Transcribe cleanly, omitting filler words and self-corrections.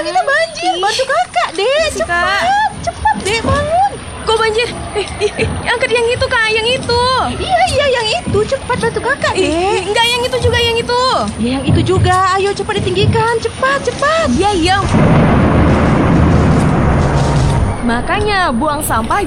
kita banjir. Bantu kakak, Dek. Cepat. Cepat, Dek, bangun. Kok banjir? Angkat yang itu, Kak, yang itu. Iya, yang itu. Cepat bantu kakak, Dek. Enggak, yang itu juga, yang itu. Ya, yang itu juga. Ayo cepat ditinggikan. Cepat. Iya. Makanya buang sampah